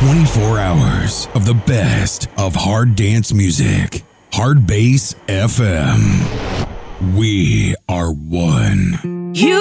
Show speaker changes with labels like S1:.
S1: 24 hours of the best of hard dance music. Hard Bass FM. We are one.
S2: You